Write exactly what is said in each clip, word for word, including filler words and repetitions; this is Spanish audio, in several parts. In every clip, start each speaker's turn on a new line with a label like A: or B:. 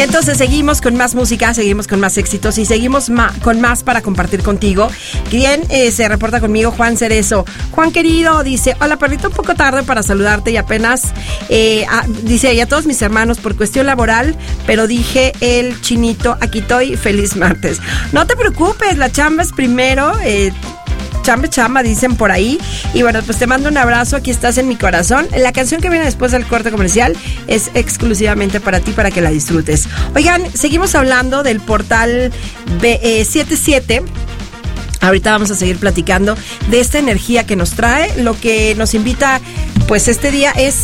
A: Y entonces seguimos con más música, seguimos con más éxitos y seguimos ma- con más para compartir contigo. Bien, eh, se reporta conmigo Juan Cerezo. Juan querido, dice, hola perrito, un poco tarde para saludarte y apenas, eh, a, dice, y a todos mis hermanos por cuestión laboral, pero dije el chinito, aquí estoy, feliz martes. No te preocupes, la chamba es primero, eh, chamba, chamba, dicen por ahí. Y bueno, pues te mando un abrazo, aquí estás en mi corazón. La canción que viene después del corte comercial es exclusivamente para ti, para que la disfrutes. Oigan, seguimos hablando del portal B, eh, setenta y siete. Ahorita vamos a seguir platicando de esta energía que nos trae. Lo que nos invita, pues este día es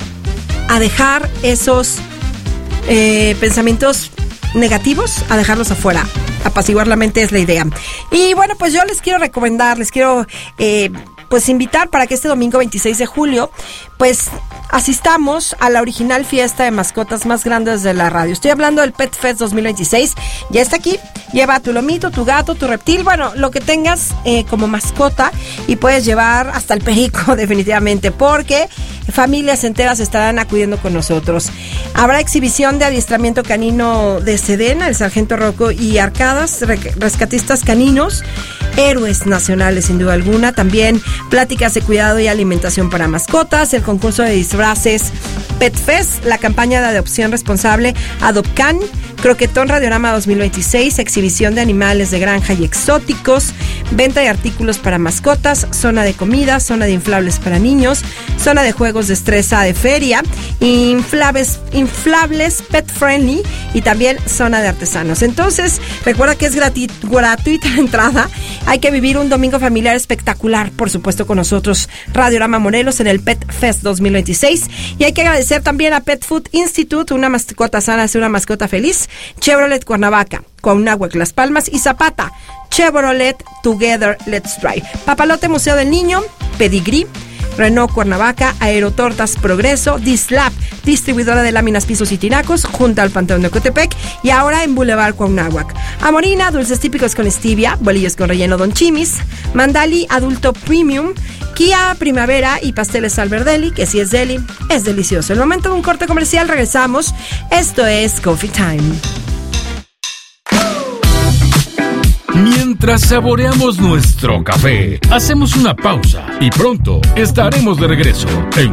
A: a dejar esos eh, pensamientos negativos, a dejarlos afuera. Apaciguar la mente es la idea. Y bueno, pues yo les quiero recomendar, les quiero eh, pues invitar para que este domingo veintiséis de julio pues asistamos a la original fiesta de mascotas más grande de la radio. Estoy hablando del Pet Fest dos mil veintiséis. Ya está aquí. Lleva tu lomito, tu gato, tu reptil, bueno, lo que tengas eh, como mascota, y puedes llevar hasta el perico definitivamente, porque familias enteras estarán acudiendo con nosotros. Habrá exhibición de adiestramiento canino de Sedena, el Sargento Rocco y Arcadas, rescatistas caninos, héroes nacionales sin duda alguna. También pláticas de cuidado y alimentación para mascotas, el concurso de disfraces Pet Fest, la campaña de adopción responsable Adopcan, Croquetón Radiorama dos mil veintiséis, exhibición de animales de granja y exóticos, venta de artículos para mascotas, zona de comida, zona de inflables para niños, zona de juegos de destreza de feria, inflables, inflables pet friendly y también zona de artesanos. Entonces, recuerda que es grati- gratuita la entrada. Hay que vivir un domingo familiar espectacular, por supuesto, con nosotros, Radiorama Morelos, en el Pet Fest dos mil veintiséis. Y hay que agradecer también a Pet Food Institute, una mascota sana es una mascota feliz, Chevrolet Cuernavaca, Cuauhnáhuac, Las Palmas y Zapata, Chevrolet Together Let's Drive. Papalote Museo del Niño, Pedigree, Renault Cuernavaca, Aerotortas Progreso, Dislab, distribuidora de láminas, pisos y tinacos, junto al Panteón de Ecatepec, y ahora en Boulevard Cuauhnáhuac. Amorina, dulces típicos con stevia, bolillos con relleno Don Chimis, Mandali Adulto Premium, Kia Primavera y pasteles Alberdelli, que si es deli, es delicioso. El momento de un corte comercial, regresamos. Esto es Coffee Time.
B: Mientras saboreamos nuestro café, hacemos una pausa y pronto estaremos de regreso en